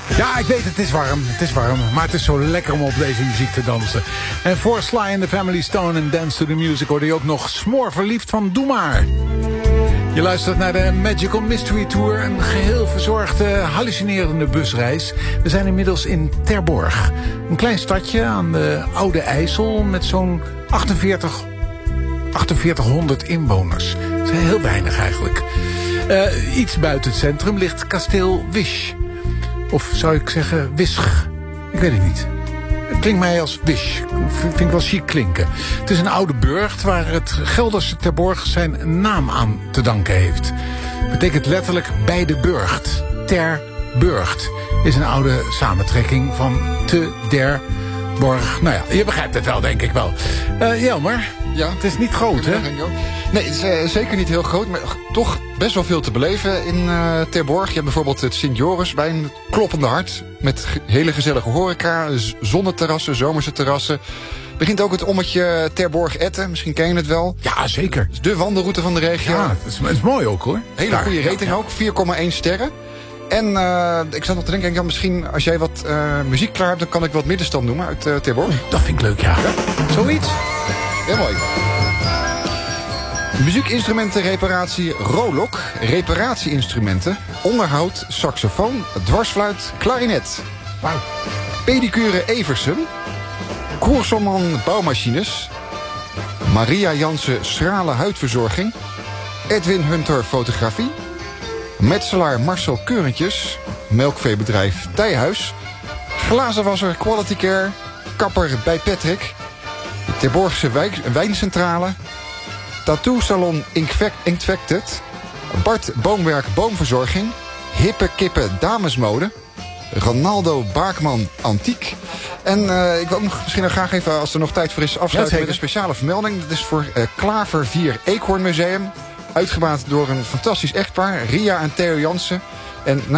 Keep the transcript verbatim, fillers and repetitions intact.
Ja, ik weet het is warm, het is warm. Maar het is zo lekker om op deze muziek te dansen. En voor Sly and the Family Stone en Dance to the Music hoorde je ook nog Smoor Verliefd van Doe Maar. Je luistert naar de Magical Mystery Tour. Een geheel verzorgde, hallucinerende busreis. We zijn inmiddels in Terborg. Een klein stadje aan de Oude IJssel met zo'n achtenveertig, achtenveertighonderd inwoners. Dat is heel weinig eigenlijk. Uh, iets buiten het centrum ligt kasteel Wisch. Of zou ik zeggen Wisch? Ik weet het niet. Het klinkt mij als Wisch. Vind ik wel chic klinken. Het is een oude burcht waar het Gelderse Terborg zijn naam aan te danken heeft. Betekent letterlijk bij de burcht. Ter burcht is een oude samentrekking van te der borg. Nou ja, je begrijpt het wel, denk ik wel. Uh, Jelmer, ja. Het is niet groot, hè? Nee, het is uh, zeker niet heel groot, maar toch best wel veel te beleven in uh, Terborg. Je hebt bijvoorbeeld het Sint-Joris bij een kloppende hart. Met hele gezellige horeca, zonneterrassen, zomerse terrassen. Begint ook het ommetje Terborg-Etten, misschien ken je het wel. Ja, zeker. Het is de wandelroute van de regio. Ja, het is, het is mooi ook, hoor. Hele Daar, goede rating ja, ja. ook, vier komma één sterren. En uh, ik zat nog te denken, ja, misschien als jij wat uh, muziek klaar hebt, dan kan ik wat middenstand noemen uit uh, Terborg. Dat vind ik leuk, ja. ja. Zoiets. Heel mooi. Muziekinstrumentenreparatie Rolok, reparatieinstrumenten, onderhoud, saxofoon, dwarsfluit, klarinet. Wauw. Pedicure Eversen, Koerselman Bouwmachines, Maria Jansen Schrale Huidverzorging, Edwin Hunter Fotografie, metselaar Marcel Keurentjes, melkveebedrijf Tijhuis, glazenwasser Quality Care, kapper bij Patrick, de Terborgse wijk, wijncentrale, tattoo salon Infected, Bart Boomwerk Boomverzorging, Hippe Kippen Damesmode, Ronaldo Baakman Antiek. En uh, ik wil ook nog misschien nog graag even, als er nog tijd voor is, afsluiten ja, met een speciale vermelding. Dat is voor uh, Klaver vier Eekhoornmuseum. Uitgebaat door een fantastisch echtpaar, Ria en Theo Jansen. En